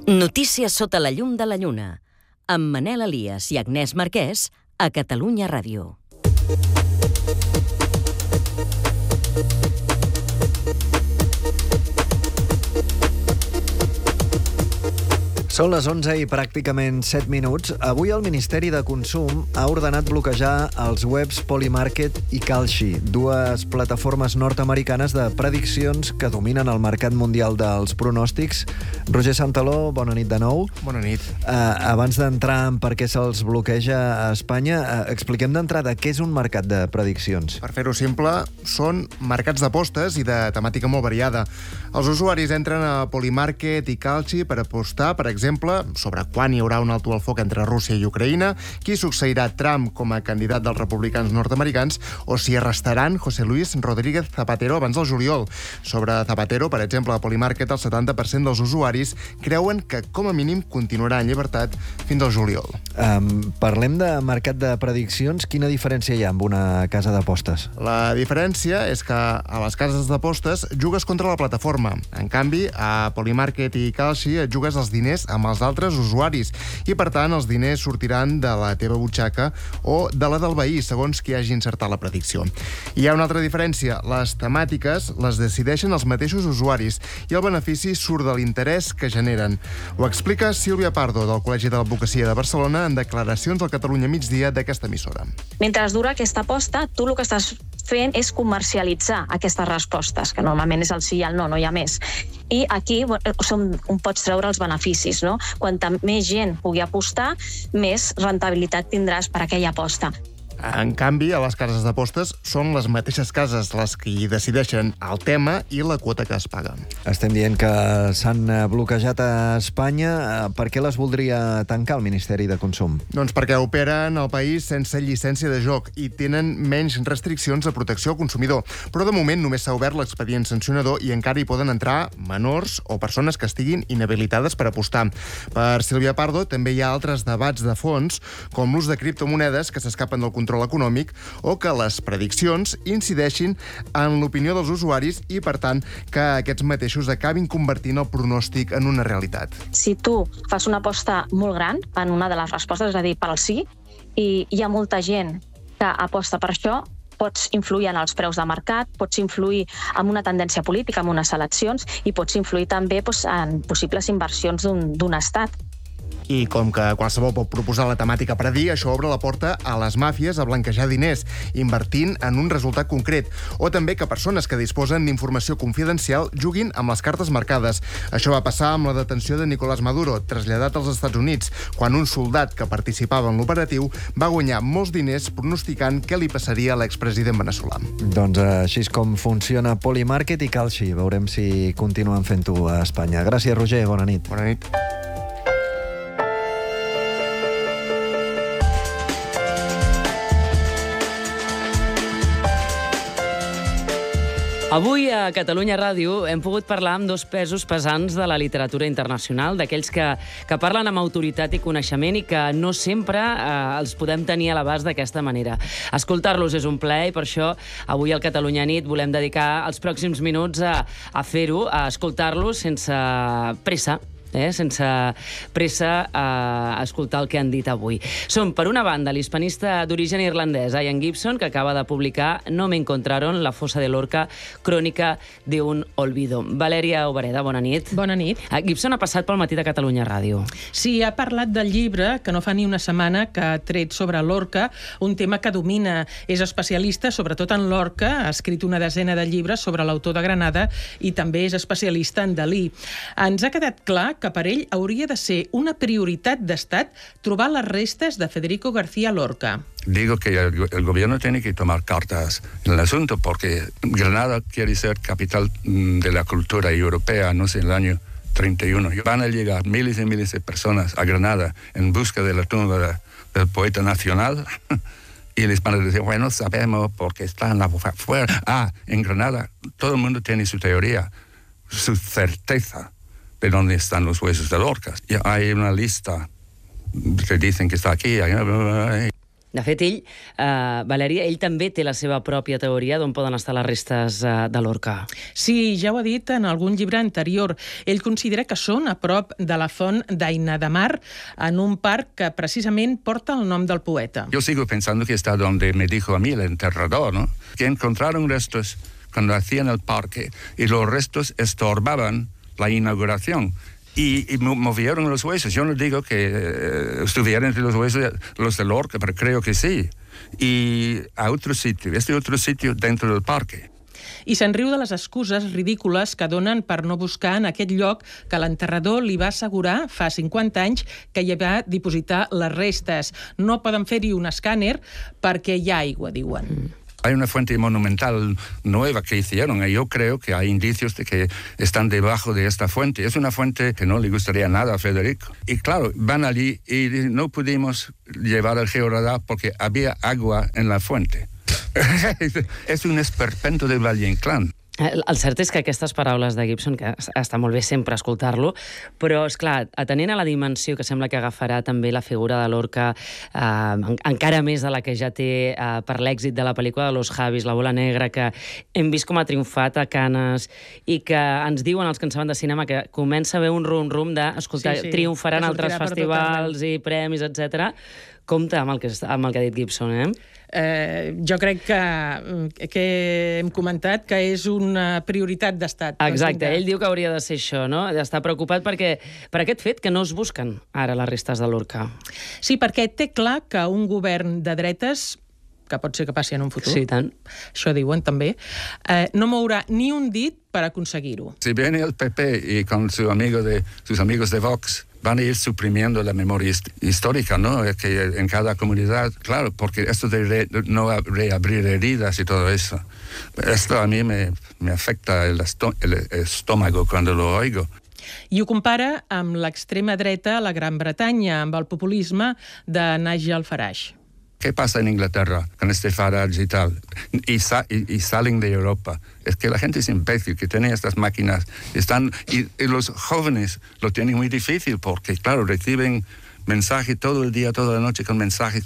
Notícies sota la llum de la lluna, amb Manel Elias i Agnès Marquès a Catalunya Ràdio. Són les 11 i pràcticament 7 minuts. Avui el Ministeri de Consum ha ordenat bloquejar els webs Polymarket i Kalshi, dues plataformes nord-americanes de prediccions que dominen el mercat mundial dels pronòstics. Roger Santaló, bona nit de nou. Bona nit. Abans d'entrar en per què se'ls bloqueja a Espanya, expliquem d'entrada què és un mercat de prediccions. Per fer-ho simple, són mercats d'apostes i de temàtica molt variada. Els usuaris entren a Polymarket i Kalshi per apostar, per exemple, sobre quan hi haurà un alto al foc entre Rússia i Ucraïna, qui succeirà Trump com a candidat dels republicans nord-americans o si arrestaran José Luis Rodríguez Zapatero abans del juliol. Sobre Zapatero, per exemple, a Polymarket, el 70% dels usuaris creuen que, com a mínim, continuarà en llibertat fins al juliol. Parlem de mercat de prediccions. Quina diferència hi ha amb una casa d'apostes? La diferència és que a les cases d'apostes jugues contra la plataforma. En canvi, a Polymarket i Kalshi jugues els diners amb els altres usuaris i, per tant, els diners sortiran de la teva butxaca o de la del veí, segons qui hagi encertat la predicció. Hi ha una altra diferència. Les temàtiques les decideixen els mateixos usuaris i el benefici surt de l'interès que generen. Ho explica Sílvia Pardo, del Col·legi de l'Advocacia de Barcelona, en declaracions al Catalunya Migdia d'aquesta emissora. Mentre dura aquesta aposta, tu el que estàs fent és comercialitzar aquestes respostes, que normalment és el sí i el no, no hi ha més. I aquí on pots treure els beneficis, no? Quanta més gent pugui apostar, més rentabilitat tindràs per aquella aposta. En canvi, a les cases d'apostes són les mateixes cases les que hi decideixen el tema i la quota que es paga. Estem dient que s'han bloquejat a Espanya. Per què les voldria tancar el Ministeri de Consum? Doncs perquè operen al país sense llicència de joc i tenen menys restriccions de protecció al consumidor. Però de moment només s'ha obert l'expedient sancionador i encara hi poden entrar menors o persones que estiguin inhabilitades per apostar. Per Sílvia Pardo també hi ha altres debats de fons, com l'ús de criptomonedes que s'escapen del control econòmic o que les prediccions incideixin en l'opinió dels usuaris i, per tant, que aquests mateixos acabin convertint el pronòstic en una realitat. Si tu fas una aposta molt gran en una de les respostes, és a dir, per al sí, i hi ha molta gent que aposta per això, pots influir en els preus de mercat, pots influir en una tendència política, en unes eleccions, i pots influir també en possibles inversions d'un estat. I com que qualsevol pot proposar la temàtica per a dir, això obre la porta a les màfies a blanquejar diners, invertint en un resultat concret. O també que persones que disposen d'informació confidencial juguin amb les cartes marcades. Això va passar amb la detenció de Nicolás Maduro, traslladat als Estats Units, quan un soldat que participava en l'operatiu va guanyar molts diners pronosticant què li passaria a l'expresident veneçolà. Doncs així és com funciona Polymarket i Kalshi. Veurem si continuen fent-ho a Espanya. Gràcies, Roger. Bona nit. Bona nit. Avui a Catalunya Ràdio hem pogut parlar amb dos pesos pesants de la literatura internacional, d'aquells que parlen amb autoritat i coneixement i que no sempre els podem tenir a l'abast d'aquesta manera. Escoltar-los és un plaer i per això avui al Catalunya Nit volem dedicar els pròxims minuts a fer-ho, a escoltar-los sense pressa, sense pressa a escoltar el que han dit avui. Són, per una banda, l'hispanista d'origen irlandès, Ian Gibson, que acaba de publicar No me encontraron, la fosa de Lorca, crònica d'un olvido. Valèria Obereda, bona nit. Bona nit. Gibson ha passat pel matí de Catalunya Ràdio. Sí, ha parlat del llibre, que no fa ni una setmana que ha tret sobre Lorca, un tema que domina. És especialista, sobretot en Lorca, ha escrit una desena de llibres sobre l'autor de Granada i també és especialista en Dalí. Ens ha quedat clar que per ell hauria de ser una prioritat d'estat trobar les restes de Federico García Lorca. Digo que el gobierno tiene que tomar cartas en el asunto porque Granada quiere ser capital de la cultura europea, no sé, en el año 31. Van a llegar miles y miles de personas a Granada en busca de la tumba del poeta nacional y les van a decir, bueno, sabemos porque están afuera. En Granada todo el mundo tiene su teoría, su certeza de dónde están los huesos de Lorca. Y hay una lista que dicen que está aquí. De fet, ell, Valèria, ell també té la seva pròpia teoria d'on poden estar les restes de Lorca. Sí, ja ho ha dit en algun llibre anterior. Ell considera que són a prop de la font d'Aina de Mar, en un parc que precisament porta el nom del poeta. Yo sigo pensando que está donde me dijo a mí el enterrador, ¿no? Que encontraron restos cuando hacían el parque y los restos estorbaban la inauguración. Y movieron los huesos. Yo no digo que estuvieran entre los huesos los de Lorca, pero creo que sí. Y a otro sitio, otro sitio dentro del parque. I se'n riu de les excuses ridícules que donen per no buscar en aquest lloc que l'enterrador li va assegurar fa 50 anys que hi va dipositar les restes. No poden fer-hi un escàner perquè hi ha aigua, diuen. Hay una fuente monumental nueva que hicieron y yo creo que hay indicios de que están debajo de esta fuente. Es una fuente que no le gustaría nada a Federico. Y claro, van allí y no pudimos llevar el georradar porque había agua en la fuente. És un esperpento del Valle Inclán. El cert és que aquestes paraules de Gibson, que està molt bé sempre escoltar-lo, però, esclar, atenent a la dimensió que sembla que agafarà també la figura de Lorca, encara més de la que ja té per l'èxit de la pel·lícula de Los Javis, La bola negra, que hem vist com ha triomfat a Canes i que ens diuen els que en saben de cinema que comença a haver un rum-rum de, escolta, triomfaran altres festivals i premis, etc. Compte amb el que ha dit Gibson, Jo crec que hem comentat que és una prioritat d'estat. Exacte, ell diu que hauria de ser això, no? D'estar preocupat per aquest fet que no es busquen ara les restes de Lorca. Sí, perquè té clar que un govern de dretes, que pot ser que passi en un futur, sí, tant. Això diuen també, no mourà ni un dit per aconseguir-ho. Si viene el PP y con sus amigos de Vox van a ir suprimiendo la memoria histórica, ¿no? Que en cada comunidad, claro, porque esto de no reabrir heridas y todo eso, esto a mí me afecta el estómago cuando lo oigo. I ho compara amb l'extrema dreta a la Gran Bretanya, amb el populisme de Nigel Farage. ¿Qué pasa en Inglaterra con este Farage y tal? Y salen de Europa. Es que la gente es imbécil, que tiene estas máquinas. Y los jóvenes lo tienen muy difícil porque, claro, reciben mensajes todo el día, toda la noche con mensajes,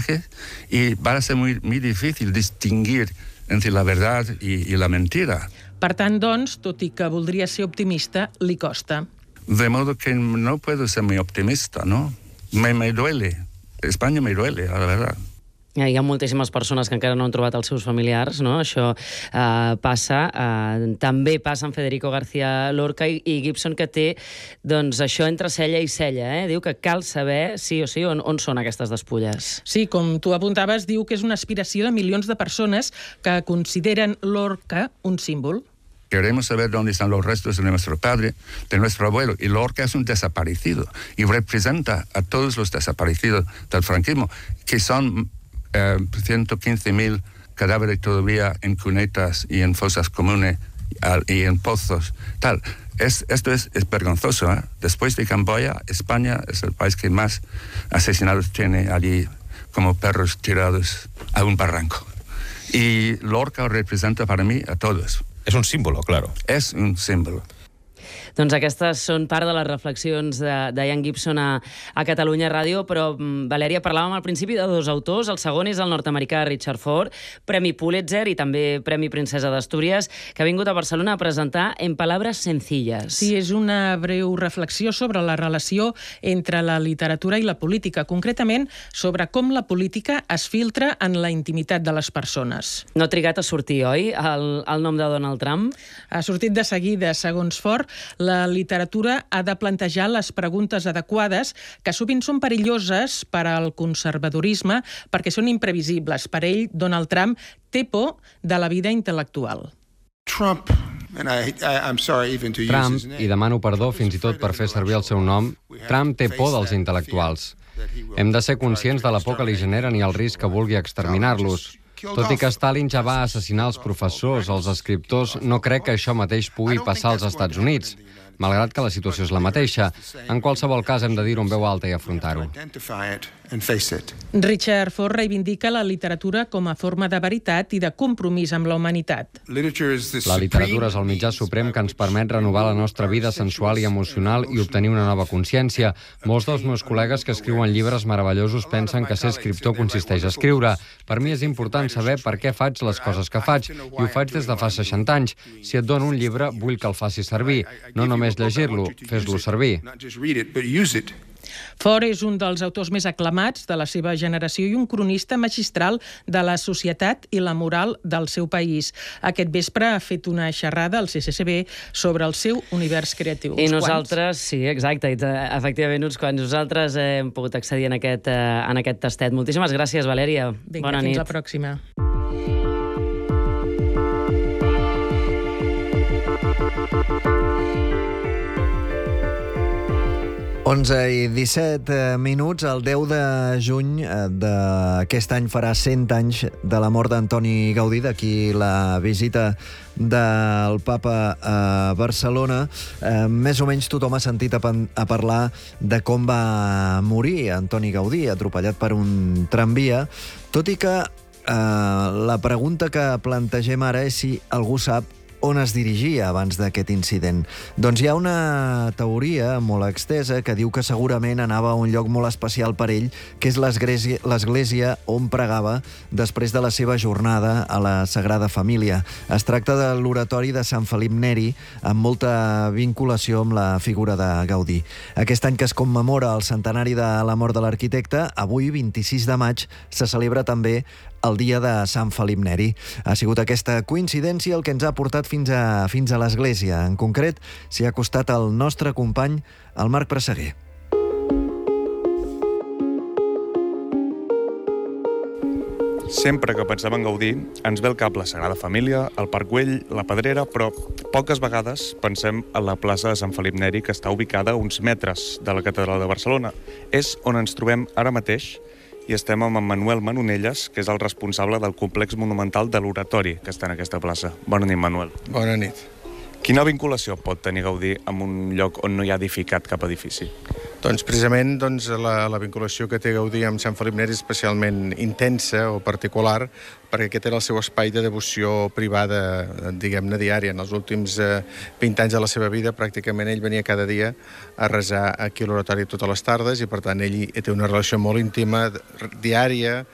y va a ser muy, muy difícil distinguir entre la verdad y la mentira. Per tant, doncs, tot i que voldria ser optimista, li costa. De modo que no puedo ser muy optimista, ¿no? Me duele. España me duele, la verdad. Hi ha moltíssimes persones que encara no han trobat els seus familiars, no? Això passa. També passa amb Federico García Lorca i Gibson, que té, doncs, això entre cella i cella. Diu que cal saber, sí o sí, on són aquestes despulles. Sí, com tu apuntaves, diu que és una aspiració de milions de persones que consideren Lorca un símbol. Queremos saber dónde están los restos de nuestro padre, de nuestro abuelo. Y Lorca es un desaparecido y representa a todos los desaparecidos del franquismo, que son 115.000 cadáveres todavía en cunetas y en fosas comunes y en pozos. Tal. Esto es vergonzoso. Después de Camboya, España es el país que más asesinados tiene allí como perros tirados a un barranco. Y Lorca representa para mí a todos. És un símbolo, claro. És un símbolo. Doncs aquestes són part de les reflexions de Ian Gibson a Catalunya Ràdio, però, Valèria, parlàvem al principi de dos autors. El segon és el nord-americà Richard Ford, Premi Pulitzer i també Premi Princesa d'Astúries, que ha vingut a Barcelona a presentar En palabras sencillas. Sí, és una breu reflexió sobre la relació entre la literatura i la política, concretament sobre com la política es filtra en la intimitat de les persones. No ha trigat a sortir, oi, el nom de Donald Trump? Ha sortit de seguida, segons Ford. La literatura ha de plantejar les preguntes adequades, que sovint són perilloses per al conservadorisme perquè són imprevisibles. Per ell, Donald Trump té por de la vida intel·lectual. Trump, i demano perdó fins i tot per fer servir el seu nom, Trump té por dels intel·lectuals. Hem de ser conscients de la por que li generen i el risc que vulgui exterminar-los. Tot i que Stalin ja va assassinar els professors, els escriptors, no crec que això mateix pugui passar als Estats Units. malgrat que la situació és la mateixa. En qualsevol cas, hem de dir-ho en veu alta i afrontar-ho. Richard Ford reivindica la literatura com a forma de veritat i de compromís amb la humanitat. La literatura és el mitjà suprem que ens permet renovar la nostra vida sensual i emocional i obtenir una nova consciència. Molts dels meus col·legues que escriuen llibres meravellosos pensen que ser escriptor consisteix a escriure. Per mi és important saber per què faig les coses que faig, i ho faig des de fa 60 anys. Si et dono un llibre, vull que el facis servir. No només llegir-lo, fes-lo servir. Ford és un dels autors més aclamats de la seva generació i un cronista magistral de la societat i la moral del seu país. Aquest vespre ha fet una xerrada al CCCB sobre el seu univers creatiu. I nosaltres, sí, exacte, efectivament, uns quants. Nosaltres hem pogut accedir en aquest tastet. Moltíssimes gràcies, Valèria. Vinga, bona nit. Fins la pròxima. i 17 minuts. El 10 de juny d'aquest any farà 100 anys de la mort d'Antoni Gaudí, d'aquí la visita del papa a Barcelona. Més o menys tothom ha sentit a parlar de com va morir Antoni Gaudí, atropellat per un tramvia, tot i que la pregunta que plantegem ara és si algú sap on es dirigia abans d'aquest incident. Doncs hi ha una teoria molt extesa que diu que segurament anava a un lloc molt especial per ell, que és l'església on pregava després de la seva jornada a la Sagrada Família. Es tracta de l'oratori de Sant Felip Neri, amb molta vinculació amb la figura de Gaudí. Aquest any que es commemora el centenari de la mort de l'arquitecte, avui, 26 de maig, se celebra també el dia de Sant Felip Neri. Ha sigut aquesta coincidència el que ens ha portat fins a l'església. En concret, s'hi ha acostat el nostre company, el Marc Presseguer. Sempre que pensem en Gaudí, ens ve al cap la Sagrada Família, el Parc Güell, la Pedrera, però poques vegades pensem en la plaça de Sant Felip Neri, que està ubicada a uns metres de la Catedral de Barcelona. És on ens trobem ara mateix, i estem amb en Manuel Manonelles, que és el responsable del complex monumental de l'oratori que està en aquesta plaça. Bona nit, Manuel. Bona nit. Quina vinculació pot tenir Gaudí amb un lloc on no hi ha edificat cap edifici? Doncs precisament la vinculació que té Gaudí amb Sant Felip Neri és especialment intensa o particular, perquè aquest era el seu espai de devoció privada, diguem-ne, diària. En els últims 20 anys de la seva vida, pràcticament ell venia cada dia a resar aquí a l'oratori totes les tardes, i per tant ell té una relació molt íntima, diària,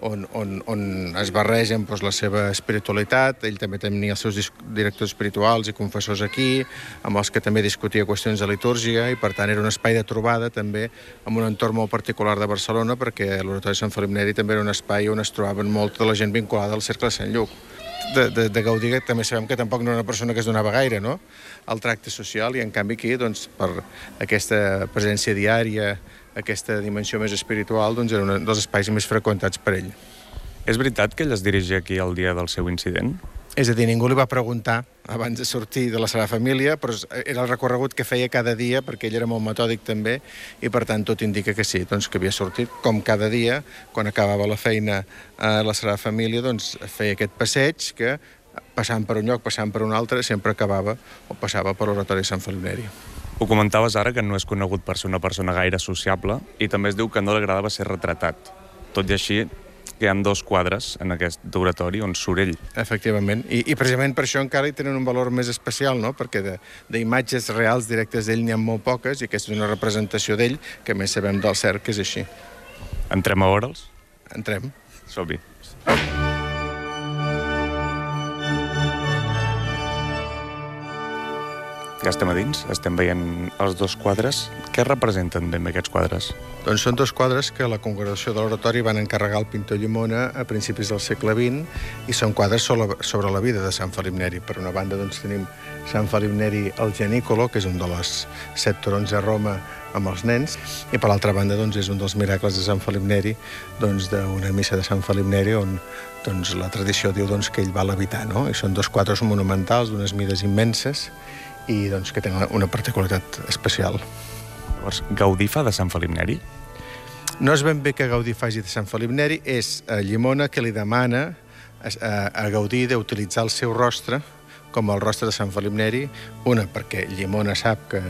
on es barregen la seva espiritualitat. Ell també tenia els seus directors espirituals i confessors aquí, amb els que també discutia qüestions de litúrgia, i per tant era un espai de trobada també amb un entorn molt particular de Barcelona, perquè l'oratori de Sant Felip Neri també era un espai on es trobaven molta de la gent vinculada al Cercle de Sant Lluc. De Gaudí també sabem que tampoc no era una persona que es donava gaire, no?, al tracte social, i en canvi aquí, per aquesta presència diària, aquesta dimensió més espiritual, era un dels espais més freqüentats per ell. És veritat que ell es dirigia aquí el dia del seu incident? És a dir, ningú li va preguntar abans de sortir de la Sagrada Família, però era el recorregut que feia cada dia, perquè ell era molt metòdic també, i per tant tot indica que sí, que havia sortit com cada dia, quan acabava la feina a la Sagrada Família, feia aquest passeig que, passant per un lloc, passant per un altre, sempre acabava o passava per l'oratori de Sant Felip Neri. Ho comentaves ara, que no és conegut per ser una persona gaire sociable, i també es diu que no li agradava ser retratat. Tot i així, hi ha 2 quadres en aquest oratori on surt ell. Efectivament, i precisament per això encara hi tenen un valor més especial, no?, perquè d'imatges reals directes d'ell n'hi ha molt poques, i aquesta és una representació d'ell que més sabem del cert que és així. Entrem a veure'ls? Entrem. Som-hi. Ja estem a dins, estem veient els 2 quadres. Què representen ben bé aquests quadres? Doncs són 2 quadres que la congregació de l'oratori van encarregar al pintor Llimona a principis del segle XX, i són quadres sobre la vida de Sant Felip Neri. Per una banda tenim Sant Felip Neri al Genícolo, que és un de les 7 turons de Roma amb els nens, i per l'altra banda és un dels miracles de Sant Felip Neri, d'una missa de Sant Felip Neri on la tradició diu que ell va levitar, no? I són 2 quadres monumentals d'unes mides immenses i que tenen una particularitat especial. Llavors, Gaudí fa de Sant Felip Neri? No és ben bé que Gaudí faci de Sant Felip Neri, és Llimona que li demana a Gaudí d'utilitzar el seu rostre com el rostre de Sant Felip Neri, una perquè Llimona sap que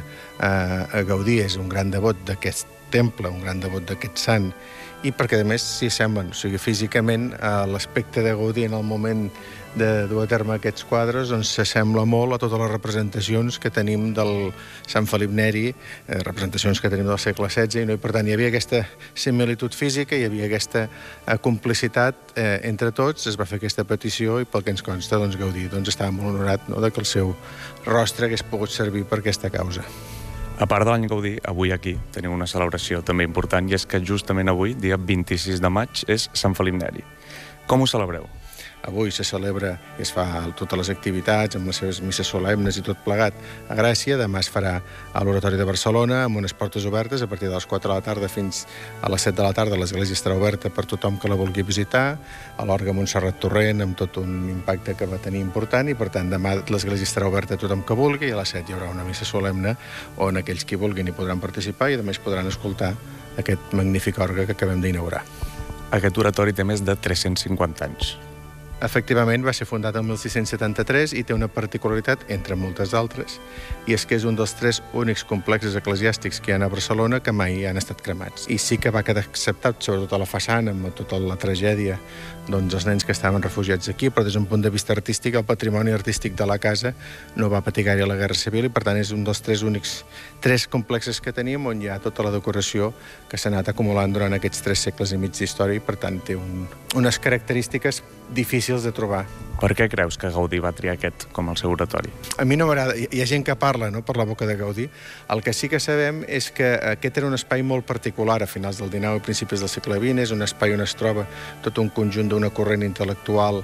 Gaudí és un gran devot d'aquest temple, un gran devot d'aquest sant, i perquè, a més, s'hi semblen. O sigui, físicament, l'aspecte de Gaudí en el moment de dur a terme aquests quadres doncs s'assembla molt a totes les representacions que tenim del Sant Felip Neri, representacions que tenim del segle XVI, i per tant hi havia aquesta similitud física, hi havia aquesta complicitat entre tots, es va fer aquesta petició i pel que ens consta, doncs, Gaudí estava molt honorat que el seu rostre hagués pogut servir per aquesta causa. A part de l'any Gaudí, avui aquí tenim una celebració també important, i és que justament avui, dia 26 de maig, és Sant Felip Neri. Com ho celebreu? Avui se celebra i es fa totes les activitats amb les seves misses solemnes i tot plegat a Gràcia. Demà es farà a l'Oratori de Barcelona amb unes portes obertes a partir de les 4 de la tarda fins a les 7 de la tarda. L'església estarà oberta per tothom que la vulgui visitar. A l'Orgue Montserrat Torrent, amb tot un impacte que va tenir important, i per tant demà l'església estarà oberta a tothom que vulgui, i a les 7 hi haurà una missa solemne on aquells que vulguin hi podran participar i a més podran escoltar aquest magnífic orgue que acabem d'inaugurar. Aquest oratori té més de 350 anys. Efectivament, va ser fundat el 1673 i té una particularitat, entre moltes d'altres, i és que és un dels 3 únics complexes eclesiàstics que hi ha a Barcelona que mai han estat cremats. I sí que va quedar acceptat, sobretot a la façana, amb tota la tragèdia dels nens que estaven refugiats aquí, però des d'un punt de vista artístic, el patrimoni artístic de la casa no va patir gaire la Guerra Civil i, per tant, és un dels 3 únics complexes que tenim on hi ha tota la decoració que s'ha anat acumulant durant aquests 3 segles i mig d'història i, per tant, té unes característiques difícils de trobar. Per què creus que Gaudí va triar aquest com el seu oratori? A mi no m'agrada. Hi ha gent que parla per la boca de Gaudí. El que sí que sabem és que aquest era un espai molt particular a finals del XIX i principis del segle XX. És un espai on es troba tot un conjunt d'una corrent intel·lectual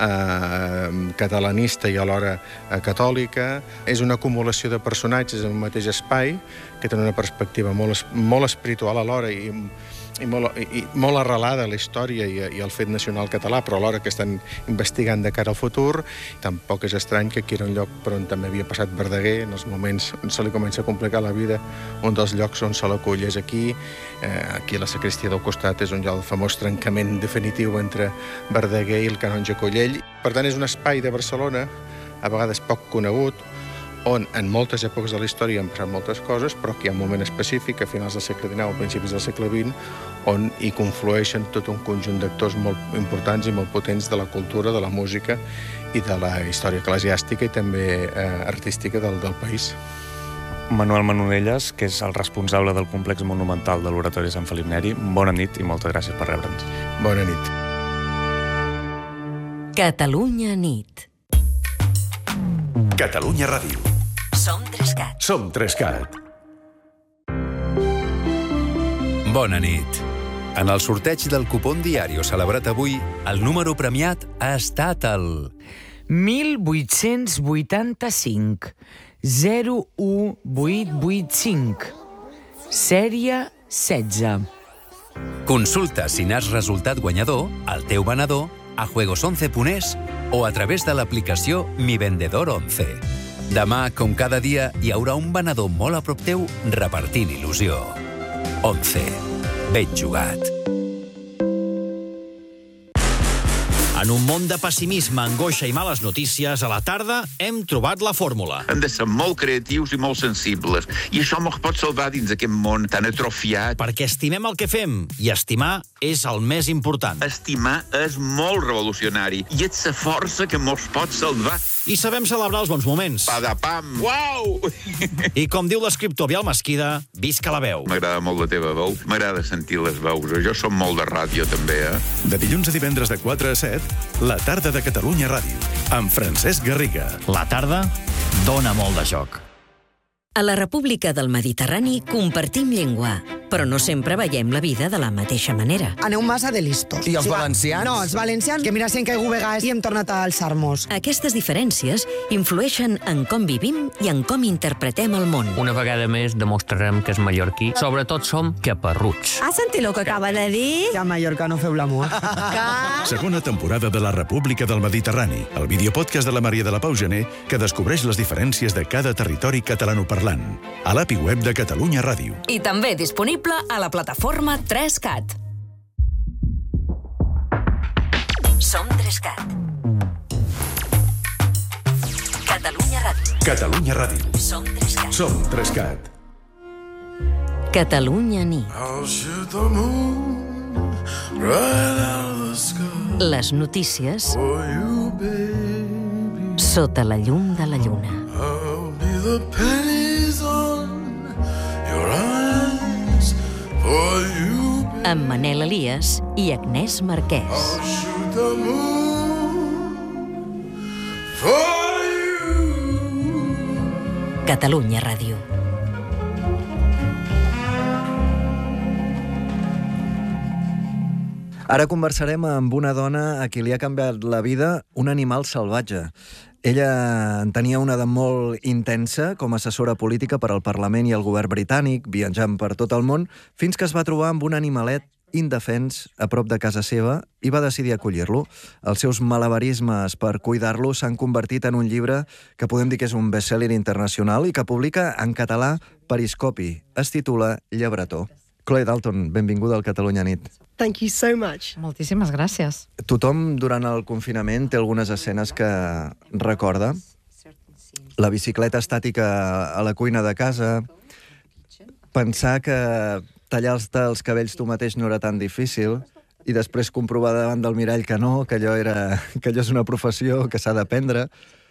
catalanista i alhora catòlica. És una acumulació de personatges en un mateix espai que tenen una perspectiva molt espiritual alhora i molt arrelada a la història i al fet nacional català, però alhora que estan investigant de cara al futur. Tampoc és estrany que aquí era un lloc per on també havia passat Verdaguer, en els moments on se li comença a complicar la vida, un dels llocs on se l'acull és aquí. Aquí a la sacristia del costat és on hi ha el famós trencament definitiu entre Verdaguer i el canonge Collell. Per tant, és un espai de Barcelona, a vegades poc conegut, on en moltes èpoques de la història han passat moltes coses, però que hi ha un moment específic, a finals del segle XIX o principis del segle XX, on hi conflueixen tot un conjunt d'actors molt importants i molt potents de la cultura, de la música i de la història eclesiàstica i també artística del país. Manuel Manonelles, que és el responsable del complex monumental de l'Oratori de Sant Felip Neri, bona nit i moltes gràcies per rebre'ns. Bona nit. Catalunya nit. Catalunya Ràdio. Som 3CAT. Som 3CAT. Bona nit. En el sorteig del cupón Diario celebrat avui, el número premiat ha estat el 1885 01885 sèrie 16. Consulta si n'has resultat guanyador, el teu venedor, a juegos11.es o a través de l'aplicació Mi Vendedor 11. Demà, com cada dia, hi haurà un venedor molt a prop teu repartint il·lusió. 11. Ben jugat. En un món de pessimisme, angoixa i males notícies, a la tarda hem trobat la fórmula. Hem de ser molt creatius i molt sensibles. I això ens pot salvar dins aquest món tan atrofiat. Perquè estimem el que fem, i estimar és el més important. Estimar és molt revolucionari i és la força que ens pot salvar. I sabem celebrar els bons moments. Padapam! Uau! I com diu l'escriptor Biel Mesquida, visca la veu. M'agrada molt la teva veu, m'agrada sentir les veus. Jo som molt de ràdio, també, De dilluns a divendres de 4 a 7, la tarda de Catalunya Ràdio, amb Francesc Garriga. La tarda dona molt de joc. A la República del Mediterrani compartim llengua, però no sempre veiem la vida de la mateixa manera. Aneu massa de listos. I els valencians? No, els valencians, que mira si hem caigut vegades i hem tornat a alçar-nos. Aquestes diferències influeixen en com vivim i en com interpretem el món. Una vegada més demostrarem que és mallorquí. Sobretot som caparruts. Has sentit el que acaba de dir? Que a Mallorca no feu l'amor. Segona temporada de la República del Mediterrani, el videopodcast de la Maria de la Pau Gené, que descobreix les diferències de cada territori catalanoparlant. A l'API web de Catalunya Ràdio. I també disponible a la plataforma 3CAT. Som 3CAT. Catalunya Ràdio. Som 3CAT. Som 3CAT. Catalunya nit. Les notícies sota la llum de la lluna. Amb Manel Elias i Agnès Marquès. Catalunya Ràdio. Ara conversarem amb una dona a qui li ha canviat la vida un animal salvatge. Ella en tenia una de molt intensa com a assessora política per al Parlament i el govern britànic, viatjant per tot el món, fins que es va trobar amb un animalet indefens a prop de casa seva i va decidir acollir-lo. Els seus malabarismes per cuidar-lo s'han convertit en un llibre que podem dir que és un best-seller internacional i que publica en català Periscopi. Es titula Llebretó. Chloe Dalton, benvinguda al Catalunya Nit. Thank you so much. Moltíssimes gràcies. Tothom durant el confinament té algunes escenes que recorda. La bicicleta estàtica a la cuina de casa, pensar que tallar-te els cabells tu mateix no era tan difícil i després comprovar davant del mirall que no, que allò és una professió que s'ha d'aprendre.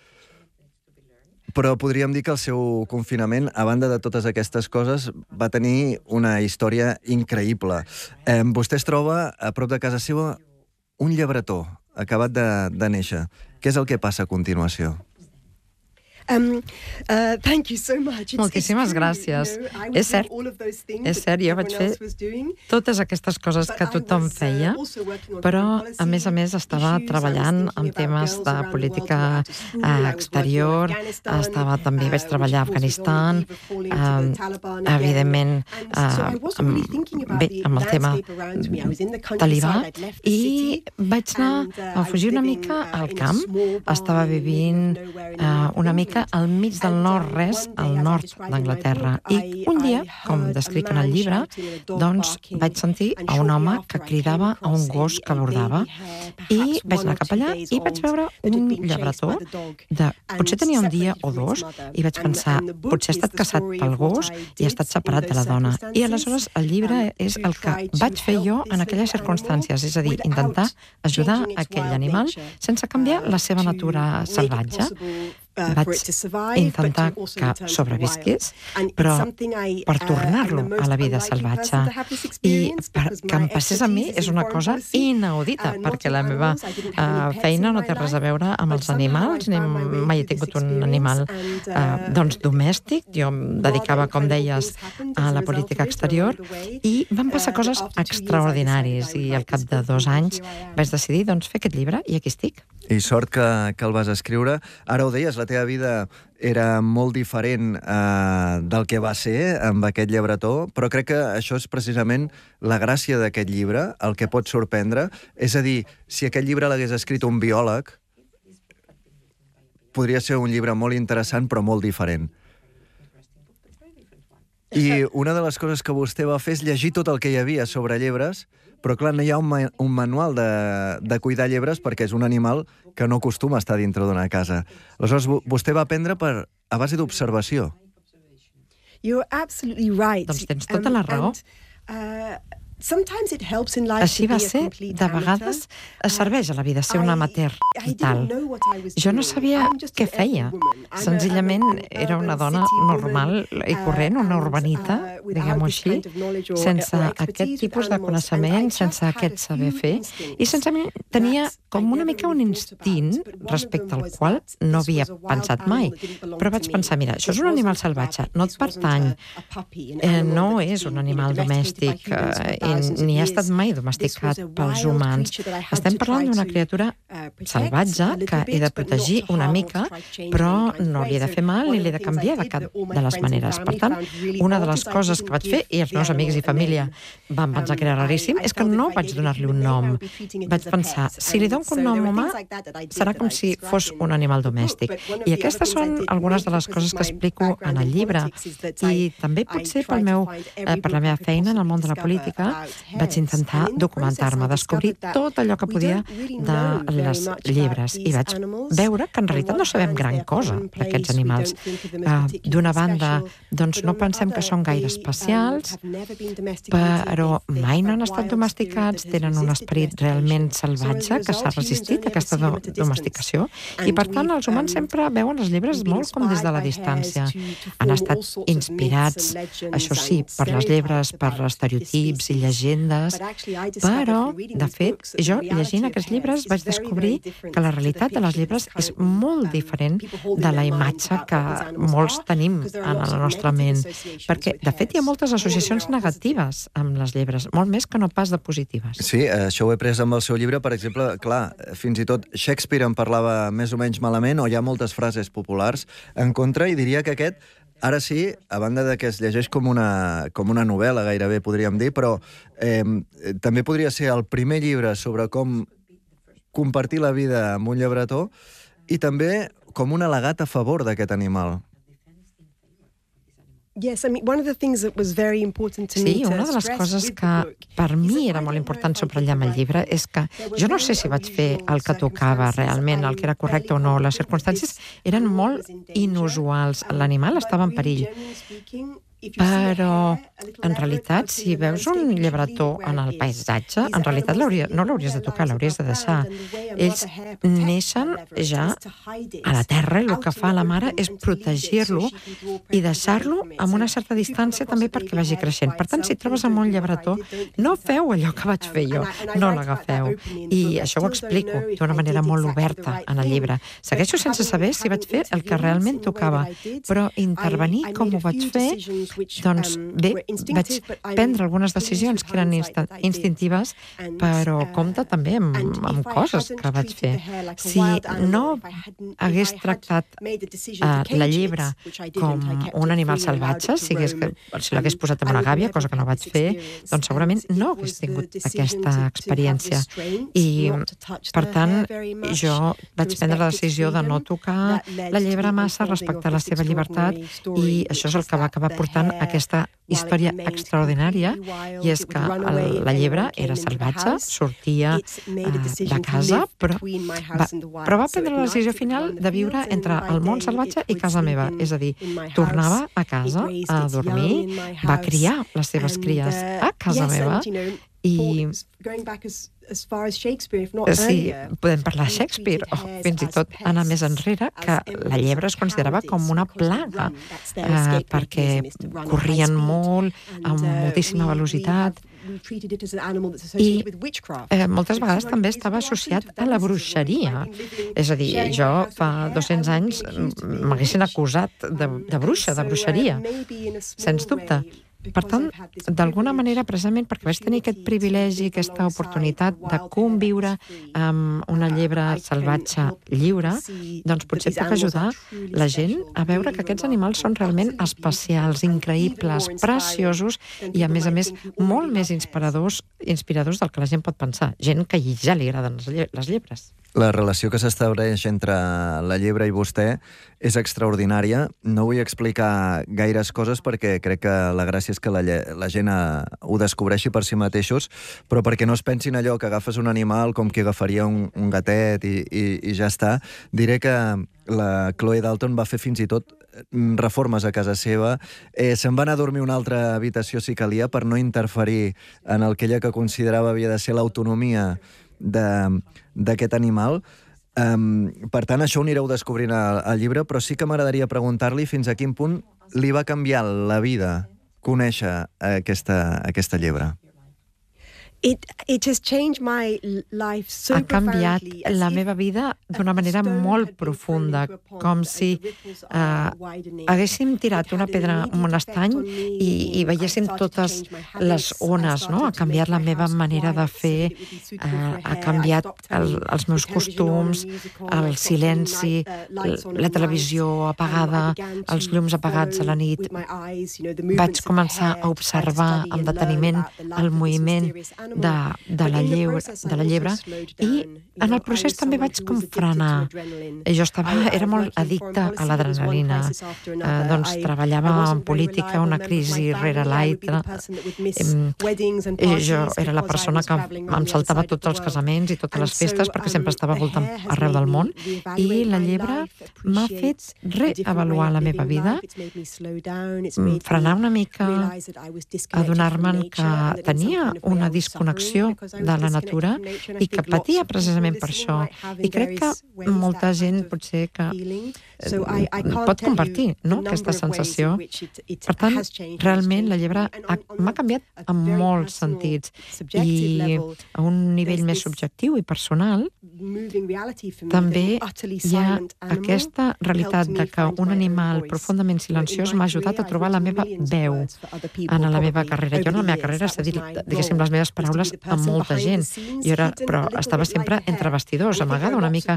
Però podríem dir que el seu confinament, a banda de totes aquestes coses, va tenir una història increïble. Vostè es troba a prop de casa seva un llebretó acabat de néixer. Què és el que passa a continuació? Thank you so much. Moltíssimes gràcies. És cert, jo vaig fer totes aquestes coses que tothom feia, però a més estava treballant en temes de política exterior, també vaig treballar a Afganistan, evidentment amb el tema talibà, i vaig anar a fugir una mica al camp. Estava vivint una mica al mig del nord-res, al nord d'Anglaterra. I un dia, com descric en el llibre, doncs vaig sentir a un home que cridava a un gos que bordava. I vaig anar cap allà i vaig veure un llebretó potser tenia un dia o dos, i vaig pensar, potser ha estat caçat pel gos i ha estat separat de la dona. I aleshores el llibre és el que vaig fer jo en aquelles circumstàncies, és a dir, intentar ajudar aquell animal sense canviar la seva natura salvatge. Vaig intentar que sobrevisqués, però per tornar-lo a la vida salvatge. I que em passés a mi és una cosa inaudita, perquè la meva feina no té res a veure amb els animals, ni mai he tingut un animal domèstic. Jo em dedicava, com deies, a la política exterior, i van passar coses extraordinàries, i al cap de 2 anys vaig decidir fer aquest llibre, i aquí estic. I sort que el vas escriure. Ara ho deies, la teva vida era molt diferent del que va ser amb aquest llebretó, però crec que això és precisament la gràcia d'aquest llibre, el que pot sorprendre. És a dir, si aquest llibre l'hagués escrit un biòleg, podria ser un llibre molt interessant, però molt diferent. I una de les coses que vostè va fer és llegir tot el que hi havia sobre llebres, però clar, no hi ha un manual de cuidar llebres perquè és un animal que no acostuma a estar dintre d'una casa. Aleshores, vostè va aprendre a base d'observació. Doncs tens tota la raó. Així va ser, de vegades serveix a la vida ser un amateur vital. Jo no sabia què feia. Senzillament era una dona normal i corrent, una urbanita, diguem-ho així, sense aquest tipus de coneixement, sense aquest saber fer, i sense tenia com una mica un instint respecte al qual no havia pensat mai. Però vaig pensar, mira, això és un animal salvatge, no et pertany, no és un animal domèstic, ni ha estat mai domesticat pels humans. Estem parlant d'una criatura salvatge que he de protegir una mica, però no li he de fer mal ni li he de canviar de cap de les maneres. Per tant, una de les coses que vaig fer, i els meus amics i família van pensar que era raríssim, és que no vaig donar-li un nom. Vaig pensar, si li dono un nom humà, serà com si fos un animal domèstic. I aquestes són algunes de les coses que explico en el llibre. I també potser per la meva feina en el món de la política, vaig intentar documentar-me, descobrir tot allò que podia de les llebres i vaig veure que en realitat no sabem gran cosa d'aquests animals. D'una banda, doncs no pensem que són gaire especials, però mai no han estat domesticats, tenen un esperit realment salvatge que s'ha resistit a aquesta domesticació i, per tant, els humans sempre veuen les llebres molt com des de la distància. Han estat inspirats, això sí, per les llebres, per estereotips i llegendes, però, de fet, jo, llegint aquests llibres, vaig descobrir que la realitat de les llebres és molt diferent de la imatge que molts tenim en la nostra ment, perquè, de fet, hi ha moltes associacions negatives amb les llebres, molt més que no pas de positives. Sí, això ho he pres amb el seu llibre, per exemple, clar, fins i tot Shakespeare en parlava més o menys malament, o hi ha moltes frases populars en contra, i diria que aquest, ara sí, a banda de que es llegeix com una novel·la, gairebé podríem dir, però també podria ser el primer llibre sobre com compartir la vida amb un llibretó i també com un al·legat a favor d'aquest animal. Sí, una de les coses que per mi era molt important subratllar amb el llibre és que jo no sé si vaig fer el que tocava realment, el que era correcte o no. Les circumstàncies eren molt inusuals. L'animal estava en perill. Però, en realitat, si veus un llebretó en el paisatge, en realitat no l'hauries de tocar, l'hauries de deixar. Ells neixen ja a la terra i el que fa la mare és protegir-lo i deixar-lo amb una certa distància també perquè vagi creixent. Per tant, si trobes amb un llebretó, no feu allò que vaig fer jo, no l'agafeu. I això ho explico d'una manera molt oberta en el llibre. Segueixo sense saber si vaig fer el que realment tocava, però intervenir com ho vaig fer, doncs bé, vaig prendre algunes decisions que eren instintives, però compta també amb coses que vaig fer. Si no hagués tractat la llebre com un animal salvatge, si l'hagués posat en una gàbia, cosa que no vaig fer, doncs segurament no hagués tingut aquesta experiència. I, per tant, jo vaig prendre la decisió de no tocar la llebre massa, respectar la seva llibertat, i això és el que va acabar portant aquesta història extraordinària, i és que la llebre era salvatge, sortia de casa, però va prendre la decisió final de viure entre el món salvatge i casa meva. És a dir, tornava a casa a dormir, va criar les seves cries a casa meva, i sí, podem parlar de Shakespeare, o fins i tot anar més enrere, que la llebre es considerava com una plaga, perquè corrien molt, amb moltíssima velocitat, i moltes vegades també estava associat a la bruixeria. És a dir, jo fa 200 anys m'haguessin acusat de bruixa, de bruixeria, sens dubte. Per tant, d'alguna manera, precisament perquè vaig tenir aquest privilegi, aquesta oportunitat de conviure amb una llebre salvatge lliure, doncs potser puc ajudar la gent a veure que aquests animals són realment especials, increïbles, preciosos i, a més, molt més inspiradors del que la gent pot pensar. Gent que ja li agraden les llebres. La relació que s'estableix entre la llebre i vostè és extraordinària. No vull explicar gaires coses perquè crec que la gràcia és que la gent ho descobreixi per si mateixos, però perquè no es pensin allò que agafes un animal com que agafaria un gatet i ja està. Diré que la Chloe Dalton va fer fins i tot reformes a casa seva. Se'n va anar a dormir a una altra habitació si calia per no interferir en el que ella que considerava havia de ser l'autonomia d'aquest animal. Per tant, això ho anireu descobrint al llibre, però sí que m'agradaria preguntar-li fins a quin punt li va canviar la vida conèixer aquesta llebre. Ha canviat la meva vida d'una manera molt profunda, com si haguéssim tirat una pedra en un estany i veiéssim totes les ones, no? Ha canviat la meva manera de fer, ha canviat els meus costums, el silenci, la televisió apagada, els llums apagats a la nit. Vaig començar a observar amb deteniment el moviment de la llebre, i en el procés també vaig com frenar. Jo era molt addicta a l'adrenalina. Doncs treballava en política, una crisi rere l'altra. Jo era la persona que em saltava tots els casaments i totes les festes perquè sempre estava voltant arreu del món, i la llebre m'ha fet reavaluar la meva vida, frenar una mica, adonar-me'n que tenia una desconnexió de la natura i que patia precisament per això. I crec que molta gent potser que pot compartir aquesta sensació. Per tant, realment la llebre m'ha canviat en molts sentits, i a un nivell més subjectiu i personal també hi ha aquesta realitat de que un animal profundament silenciós m'ha ajudat a trobar la meva veu en la meva carrera. Jo en la meva carrera s'ha dit, diguéssim, les meves paraules a molta gent, però estava sempre entre bastidors, amagada una mica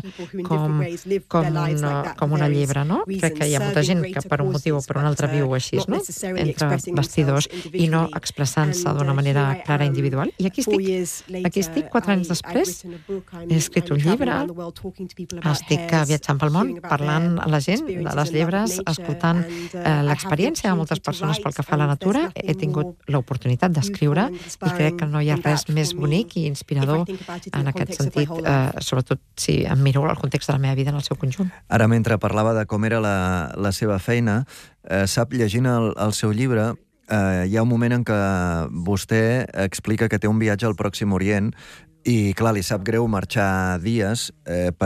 com una llebre, no? Crec que hi ha molta gent que per un motiu o per un altre viu així, no? Entre bastidors i no expressant-se d'una manera clara individual. I aquí estic 4 anys després, he escrit un llibre, estic viatjant pel món, parlant a la gent de les llebres, escoltant l'experiència de moltes persones pel que fa a la natura. He tingut l'oportunitat d'escriure i crec que no hi ha res més bonic i inspirador en aquest sentit, sobretot si em miro el context de la meva vida en el seu conjunt. Ara, mentre parlava de com era la seva feina, sap, llegint el seu llibre, hi ha un moment en què vostè explica que té un viatge al Pròxim Orient i, clar, li sap greu marxar dies